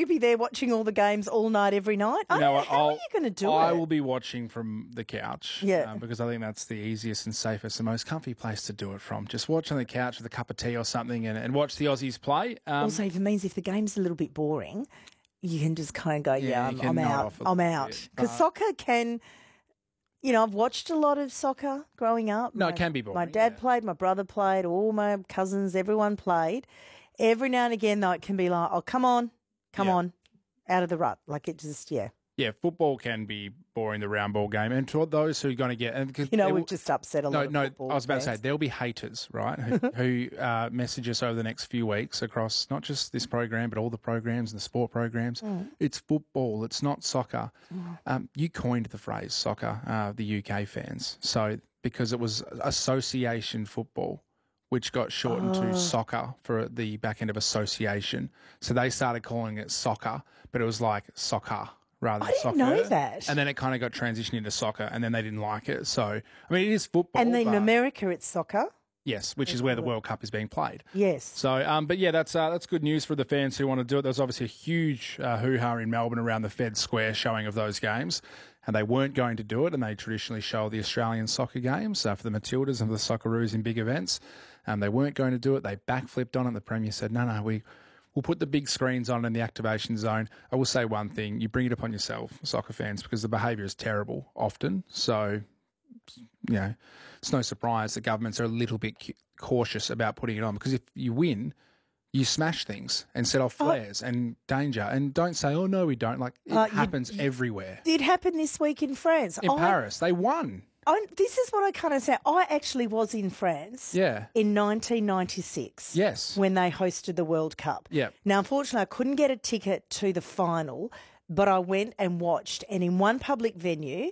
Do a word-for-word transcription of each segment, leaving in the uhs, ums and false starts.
to be there watching all the games all night, every night? You know I, what, how I'll, are you going to do I it? will be watching from the couch. Yeah. Um, because I think that's the easiest and safest and most comfy place to do it from. Just watch on the couch with a cup of tea or something and, and watch the Aussies play. Um, Also, if it means if the game's a little bit boring, you can just kind of go, yeah, Yeah, I'm, you can I'm nod out. off a I'm little out. bit, Because but- soccer can, you know, I've watched a lot of soccer growing up. No, My- it can be boring, My dad yeah. played, my brother played, all my cousins, everyone played. Every now and again, though, it can be like, oh, come on, come Yeah. on, out of the rut. Like it just, yeah. Yeah, football can be boring, the round ball game. And to those who are going to get... And 'cause You know, there we've will- just upset a No, lot of no, football I was about to say, fans. there'll be haters, right, who, who uh, message us over the next few weeks across not just this program, but all the programs and the sport programs. Mm. It's football. It's not soccer. Um, you coined the phrase soccer, uh, the U K fans. So because it was association football, which got shortened Oh. to soccer for the back end of association. So they started calling it soccer, but it was like soccer rather than I didn't soccer. know that. And then it kind of got transitioned into soccer, and then they didn't like it. So, I mean, it is football. And then in but- America, it's soccer. Yes, which is where the World Cup is being played. Yes. So, um, but yeah, that's uh, that's good news for the fans who want to do it. There's obviously a huge uh, hoo-ha in Melbourne around the Fed Square showing of those games, and they weren't going to do it, and they traditionally show the Australian soccer games uh, for the Matildas and for the Socceroos in big events. Um, they weren't going to do it. They backflipped on it. The Premier said, no, no, we, we'll put the big screens on in the activation zone. I will say one thing. You bring it upon yourself, soccer fans, because the behaviour is terrible often. So, you know, it's no surprise that governments are a little bit cu- cautious about putting it on, because if you win, you smash things and set off flares and danger. And don't say, oh, no, we don't. Like, it Uh, you- happens everywhere. It happened this week in France. In I- Paris, they won. I, this is what I kind of say. I actually was in France Yeah. in nineteen ninety-six. Yes. When they hosted the World Cup. Yep. Now, unfortunately, I couldn't get a ticket to the final, but I went and watched. And in one public venue,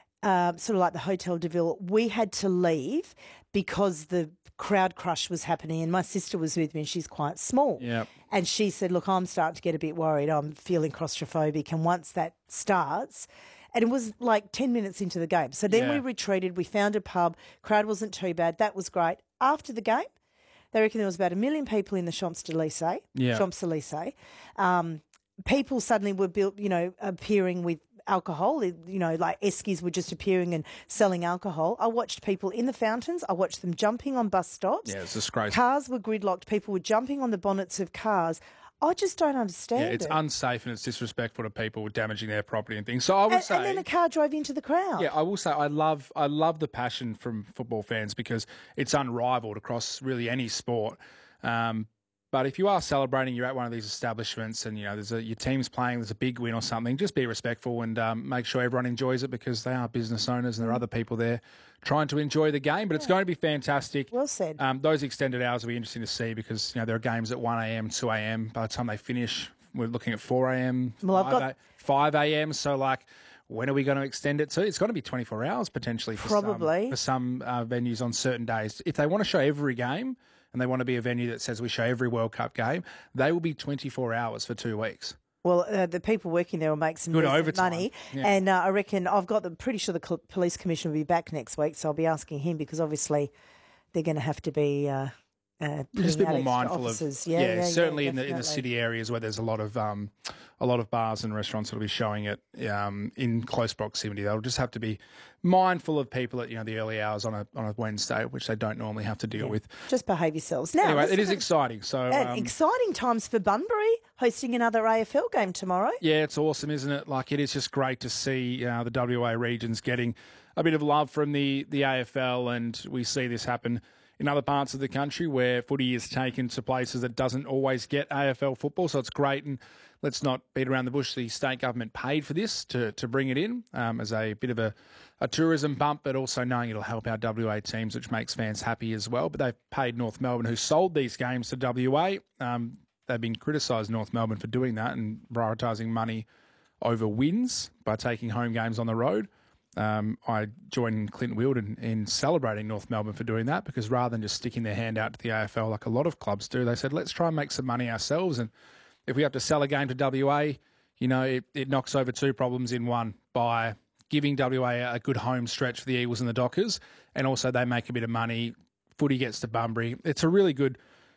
um, sort of like the Hotel de Ville, we had to leave because the crowd crush was happening. And my sister was with me, and she's quite small. Yep. And she said, look, I'm starting to get a bit worried. I'm feeling claustrophobic. And once that starts... And it was like ten minutes into the game. So then Yeah. we retreated. We found a pub. Crowd wasn't too bad. That was great. After the game, they reckon there was about a million people in the Champs-Élysées. Yeah. Champs-Élysées. Um, people suddenly were built, you know, appearing with alcohol. You know, like Eskies were just appearing and selling alcohol. I watched people in the fountains. I watched them jumping on bus stops. Yeah, it's disgraceful. Cars were gridlocked. People were jumping on the bonnets of cars. I just don't understand Yeah, it's it. unsafe and it's disrespectful to people damaging their property and things. So I will and, say, and then a car drove into the crowd. yeah, I will say I love I love the passion from football fans because it's unrivaled across really any sport. Um, but if you are celebrating, you're at one of these establishments, and you know there's a, your team's playing, there's a big win or something. Just be respectful and um, make sure everyone enjoys it because they are business owners and there are other people there trying to enjoy the game. But it's going to be fantastic. Well said. Um, those extended hours will be interesting to see because you know there are games at one a.m., two a.m. By the time they finish, we're looking at four a.m., Well, I've got- five a.m. So like, when are we going to extend it to? It's going to be twenty-four hours potentially for Probably. some, for some uh, venues on certain days. If they want to show every game and they want to be a venue that says we show every World Cup game, they will be twenty-four hours for two weeks. Well, uh, the people working there will make some Good decent overtime. money. Yeah. And uh, I reckon I've got the pretty sure the cl- police commissioner will be back next week, so I'll be asking him because obviously they're going to have to be uh, uh, Just be putting more out extra mindful officers. of Yeah, yeah, yeah, certainly in the in the definitely. city areas where there's a lot of um, a lot of bars and restaurants that'll be showing it um, in close proximity. They'll just have to be mindful of people at you know the early hours on a on a Wednesday, which they don't normally have to deal with. Just behave yourselves. Now, Anyway, this it is exciting. So and um, exciting times for Bunbury hosting another A F L game tomorrow. yeah, it's awesome, isn't it? Like it is just great to see uh, the W A regions getting a bit of love from the the A F L, and we see this happen in other parts of the country where footy is taken to places that doesn't always get A F L football. So it's great, and let's not beat around the bush. The state government paid for this to to bring it in um, as a bit of a, a tourism bump, but also knowing it'll help our W A teams, which makes fans happy as well. But they've paid North Melbourne, who sold these games to W A. Um, they've been criticised, North Melbourne, for doing that and prioritising money over wins by taking home games on the road. Um, I joined Clint Wilden in celebrating North Melbourne for doing that because rather than just sticking their hand out to the A F L like a lot of clubs do, they said, let's try and make some money ourselves. And if we have to sell a game to W A, you know, it, it knocks over two problems in one by giving W A a good home stretch for the Eagles and the Dockers, and also they make a bit of money. Footy gets to Bunbury. It's a really good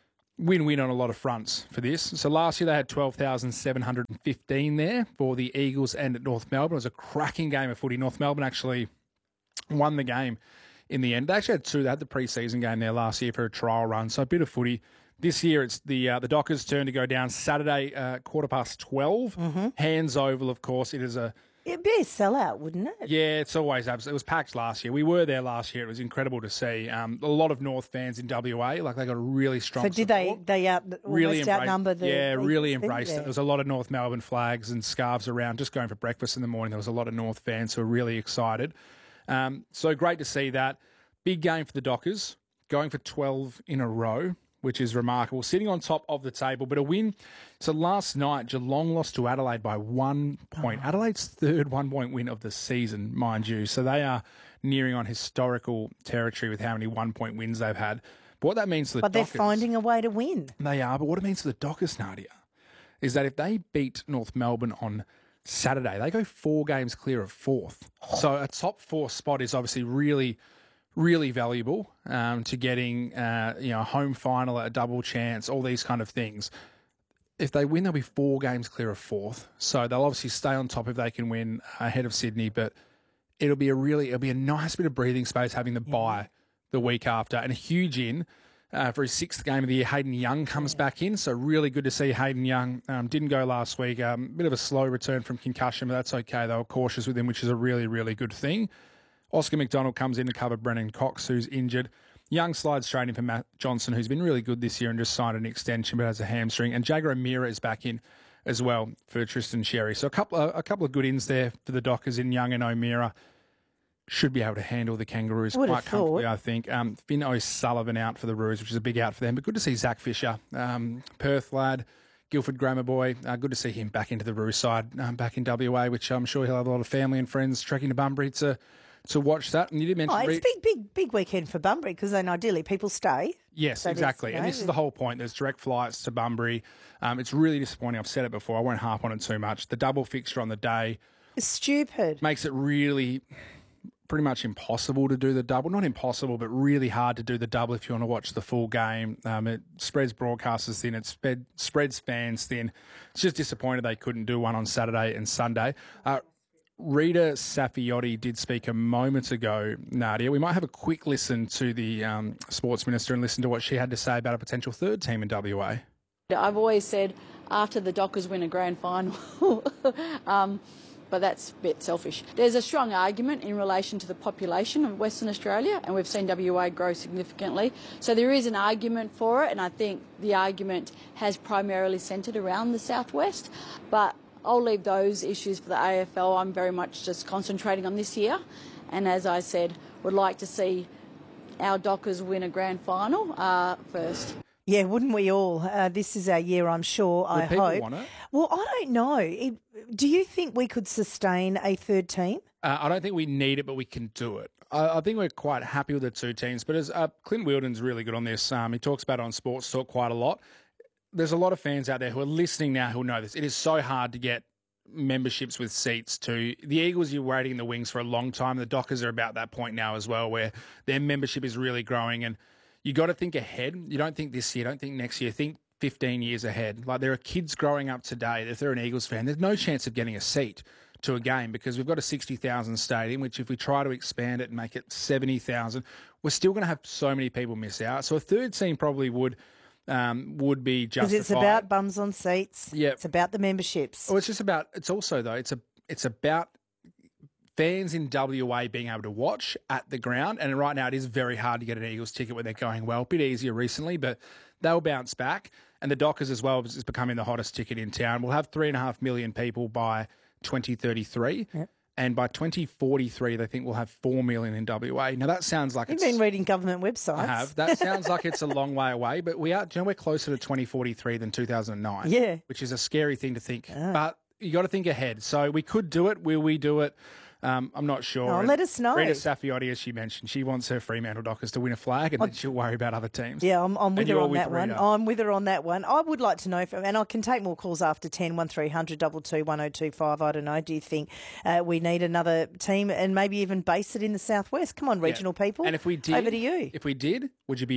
win-win on a lot of fronts for this. So last year they had twelve thousand seven hundred fifteen there for the Eagles and at North Melbourne. It was a cracking game of footy. North Melbourne actually won the game in the end. They actually had two. They had the pre-season game there last year for a trial run, so a bit of footy. This year it's the uh, the Dockers' turn to go down Saturday, uh, quarter past twelve. Mm-hmm. Hands Oval, of course. It is a It'd be a sellout, wouldn't it? Yeah, it's always absolutely. It was packed last year. We were there last year. It was incredible to see. Um, a lot of North fans in W A, like they got a really strong. So did support. they? They out, really almost outnumber the. Yeah, really Eagles, embraced it. There was a lot of North Melbourne flags and scarves around. Just going for breakfast in the morning, there was a lot of North fans who were really excited. Um, so great to see that. Big game for the Dockers, going for twelve in a row, which is remarkable. Sitting on top of the table, but a win. So last night, Geelong lost to Adelaide by one point. Oh. Adelaide's third one-point win of the season, mind you. So they are nearing on historical territory with how many one-point wins they've had. But what that means for the But Dockers... But they're finding a way to win. They are. But what it means for the Dockers, Nadia, is that if they beat North Melbourne on Saturday, they go four games clear of fourth. Oh. So a top four spot is obviously really... really valuable um, to getting uh, you know a home final, a double chance, all these kind of things. If they win, they'll be four games clear of fourth. So they'll obviously stay on top if they can win ahead of Sydney. But it'll be a really it'll be a nice bit of breathing space having the yeah. bye the week after, and a huge in uh, for his sixth game of the year. Hayden Young comes yeah. back in, so really good to see Hayden Young. Um, didn't go last week. A um, bit of a slow return from concussion, but that's okay. They were cautious with him, which is a really really good thing. Oscar McDonald comes in to cover Brennan Cox, who's injured. Young slides straight in for Matt Johnson, who's been really good this year and just signed an extension but has a hamstring. And Jagger O'Meara is back in as well for Tristan Sherry. So a couple of, a couple of good ins there for the Dockers in Young and O'Meara. Should be able to handle the Kangaroos Would quite comfortably, I think. Um, Finn O'Sullivan out for the Roos, which is a big out for them. But good to see Zach Fisher, um, Perth lad, Guildford Grammar boy. Uh, good to see him back into the Roos side, um, back in W A, which I'm sure he'll have a lot of family and friends trekking to Bunbury to... to watch that. And you did mention... Oh, it's a big, big, big weekend for Bunbury because then ideally people stay. Yes, so exactly. You know, and this is the whole point. There's direct flights to Bunbury. Um, it's really disappointing. I've said it before. I won't harp on it too much. The double fixture on the day... It's stupid. Makes it really pretty much impossible to do the double. Not impossible, but really hard to do the double if you want to watch the full game. Um, it spreads broadcasters thin. It spread, spreads fans thin. It's just disappointed they couldn't do one on Saturday and Sunday. Uh, Rita Saffioti did speak a moment ago, Nadia. We might have a quick listen to the um, Sports Minister and listen to what she had to say about a potential third team in W A. I've always said after the Dockers win a grand final, um, but that's a bit selfish. There's a strong argument in relation to the population of Western Australia, and we've seen W A grow significantly. So there is an argument for it, and I think the argument has primarily centred around the southwest. But I'll leave those issues for the A F L. I'm very much just concentrating on this year. And as I said, would like to see our Dockers win a grand final uh, first. Yeah, wouldn't we all? Uh, this is our year, I'm sure, Would I people hope. Want it? Well, I don't know. It, do you think we could sustain a third team? Uh, I don't think we need it, but we can do it. I, I think we're quite happy with the two teams. But as uh, Clint Wheeldon's really good on this. Um, he talks about it on Sports Talk quite a lot. There's a lot of fans out there who are listening now who know this. It is so hard to get memberships with seats to the Eagles. You're waiting in the wings for a long time. The Dockers are about that point now as well, where their membership is really growing. And you got to think ahead. You don't think this year, don't think next year. Think fifteen years ahead. Like there are kids growing up today. If they're an Eagles fan, there's no chance of getting a seat to a game because we've got a sixty thousand stadium, which if we try to expand it and make it seventy thousand, we're still going to have so many people miss out. So a third team probably would. Um, would be justified. Because it's about bums on seats. Yeah, it's about the memberships. Well, it's just about. It's also though. It's a. It's about fans in W A being able to watch at the ground. And right now, it is very hard to get an Eagles ticket when they're going well. A bit easier recently, but they'll bounce back. And the Dockers as well is becoming the hottest ticket in town. We'll have three and a half million people by twenty thirty-three. Yep. And by twenty forty-three, they think we'll have four million in W A. Now, that sounds like You've it's... been reading government websites. I have. That sounds like it's a long way away, but we are, do you know, we're closer to twenty forty-three than two thousand nine. Yeah. Which is a scary thing to think. Ah. But you got to think ahead. So we could do it. Will we do it? Um, I'm not sure. Oh, let us know. Rita Saffioti, as she mentioned, she wants her Fremantle Dockers to win a flag, and then she'll worry about other teams. Yeah, I'm, I'm with her on with that one. Rita. I'm with her on that one. I would like to know, if, and I can take more calls after ten, one three hundred, two two, one oh two five. I don't know. Do you think uh, we need another team and maybe even base it in the southwest? Come on, regional yeah. people. And if we did, over to you. If we did, would you be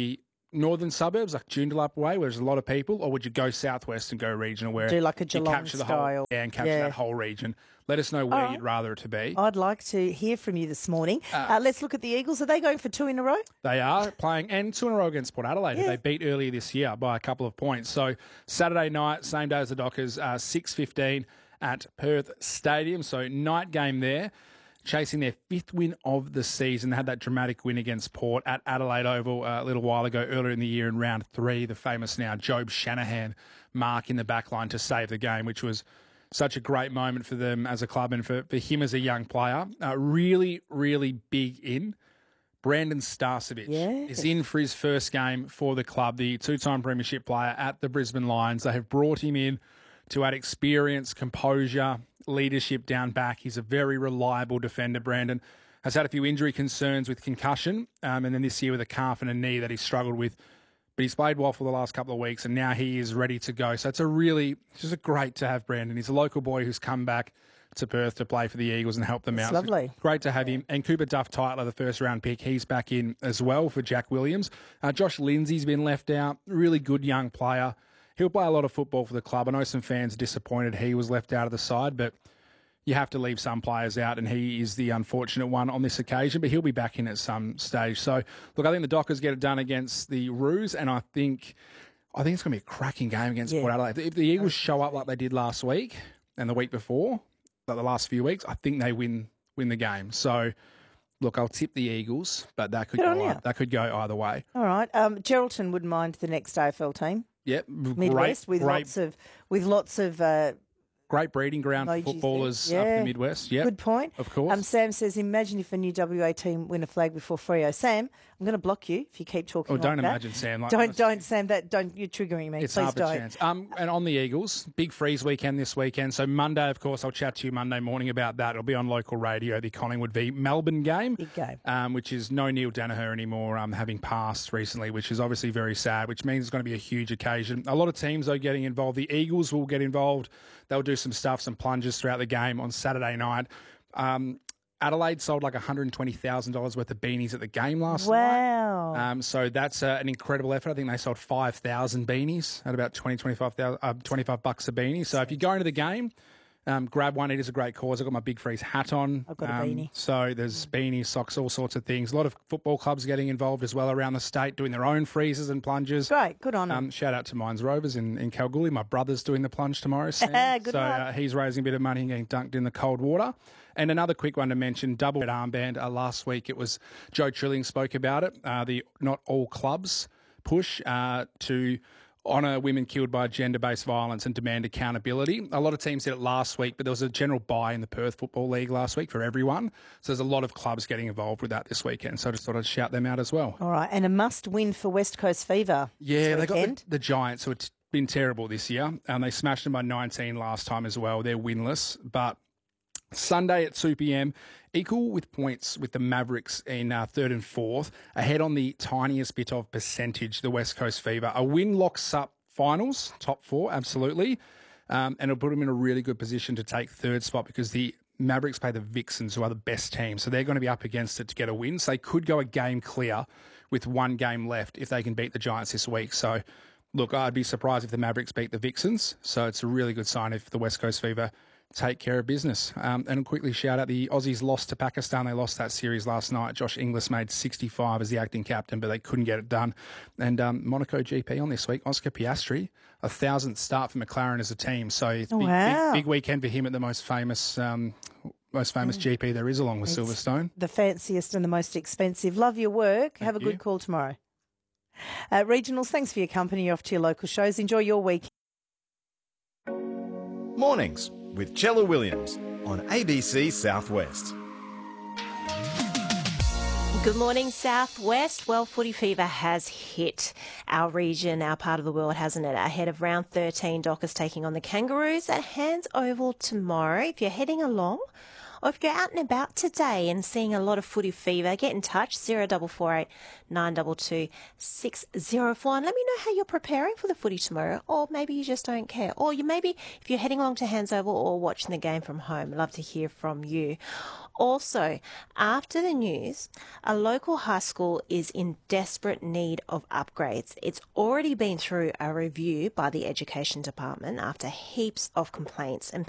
northern suburbs like Joondalup way, where there's a lot of people, or would you go southwest and go regional, where Do like a you Geelong capture the style. whole yeah, and capture Yeah. that whole region? Let us know where All right. you'd rather it to be. I'd like to hear from you this morning. Uh, let's look at the Eagles. Are they going for two in a row? They are playing, and two in a row against Port Adelaide, who Yeah. they beat earlier this year by a couple of points. So Saturday night, same day as the Dockers, uh, six fifteen at Perth Stadium. So night game there, chasing their fifth win of the season. They had that dramatic win against Port at Adelaide Oval uh, a little while ago, earlier in the year in round three. The famous now Job Shanahan mark in the back line to save the game, which was such a great moment for them as a club and for, for him as a young player. Uh, really, really big in. Brandon Starcevic Yes. is in for his first game for the club, the two-time premiership player at the Brisbane Lions. They have brought him in to add experience, composure, leadership down back. He's a very reliable defender, Brandon. Has had a few injury concerns with concussion, um, and then this year with a calf and a knee that he struggled with. But he's played well for the last couple of weeks, and now he is ready to go. So it's a really, it's just a great to have Brandon. He's a local boy who's come back to Perth to play for the Eagles and help them It's out. lovely. So great to have him. And Cooper Duff-Tytler, the first-round pick, he's back in as well for Jack Williams. Uh, Josh Lindsay's been left out. Really good young player. He'll play a lot of football for the club. I know some fans are disappointed he was left out of the side, but you have to leave some players out, and he is the unfortunate one on this occasion, but he'll be back in at some stage. So, look, I think the Dockers get it done against the Roos, and I think I think it's going to be a cracking game against Yeah. Port Adelaide. If the Eagles show up like they did last week and the week before, like the last few weeks, I think they win win the game. So, look, I'll tip the Eagles, but that could Good on go you. ei- that could go either way. All right. Um, Geraldton wouldn't mind the next A F L team. Yep, Midwest great, with great, lots of with lots of uh, great breeding ground for emojis there. footballers Yeah. up the Midwest. Yep, Good point. of course. Um, Sam says, imagine if a new W A team win a flag before Freo. Sam, I'm going to block you if you keep talking Oh, like don't that. imagine, Sam. Like, Don't, honestly. don't, Sam. That don't. You're triggering me. It's Please half a don't. chance. Um, and on the Eagles, big freeze weekend this weekend. So Monday, of course, I'll chat to you Monday morning about that. It'll be on local radio, the Collingwood v Melbourne game, Big game. um, which is no Neil Danaher anymore, um, having passed recently, which is obviously very sad, which means it's going to be a huge occasion. A lot of teams are getting involved. The Eagles will get involved. They'll do some stuff, some plunges throughout the game on Saturday night. Um, Adelaide sold like one hundred twenty thousand dollars worth of beanies at the game last night. Wow. Um, so that's uh, an incredible effort. I think they sold five thousand beanies at about twenty, twenty-five, uh, twenty-five bucks a beanie. So if you go into the game, um, grab one. It is a great cause. I've got my Big Freeze hat on. I've got a um, beanie. So there's beanies, socks, all sorts of things. A lot of football clubs getting involved as well around the state, doing their own freezes and plunges. Great. Good on 'em. Um, shout out to Mines Rovers in, in Kalgoorlie. My brother's doing the plunge tomorrow. Sam. Good so luck. uh, he's raising a bit of money and getting dunked in the cold water. And another quick one to mention, double red armband. Uh, last week it was Joe Trilling spoke about it. Uh, the Not All Clubs push uh, to honour women killed by gender-based violence and demand accountability. A lot of teams did it last week, but there was a general buy in the Perth Football League last week for everyone. So there's a lot of clubs getting involved with that this weekend. So I just thought I'd shout them out as well. All right. And a must-win for West Coast Fever. Yeah, this they got weekend. the, the Giants, who have been terrible this year, and they smashed them by nineteen last time as well. They're winless, but Sunday at two p.m, equal with points with the Mavericks in uh, third and fourth, ahead on the tiniest bit of percentage, the West Coast Fever. A win locks up finals, top four, absolutely, um, and it'll put them in a really good position to take third spot because the Mavericks play the Vixens, who are the best team, so they're going to be up against it to get a win. So they could go a game clear with one game left if they can beat the Giants this week. So, look, I'd be surprised if the Mavericks beat the Vixens, so it's a really good sign if the West Coast Fever take care of business. Um, and quickly shout out, the Aussies lost to Pakistan. They lost that series last night. Josh Inglis made sixty-five as the acting captain, but they couldn't get it done. And um, Monaco G P on this week, Oscar Piastri, a thousandth start for McLaren as a team. So it's Oh, big, wow. big, big weekend for him at the most famous um, most famous G P there is, along with Silverstone. The fanciest and the most expensive. Love your work. Have a you. good call tomorrow. Uh, regionals, thanks for your company. You're off to your local shows. Enjoy your week. Mornings with Chella Williams on A B C Southwest. Good morning, Southwest. Well, footy fever has hit our region, our part of the world, hasn't it? Ahead of round thirteen, Dockers taking on the Kangaroos at Hands Oval tomorrow. If you're heading along Or if you're out and about today and seeing a lot of footy fever, get in touch, zero four four eight nine two two six zero four, and let me know how you're preparing for the footy tomorrow. Or maybe you just don't care. Or you maybe, if you're heading along to Hands Oval or watching the game from home, I'd love to hear from you. Also, after the news, a local high school is in desperate need of upgrades. It's already been through a review by the Education Department after heaps of complaints, and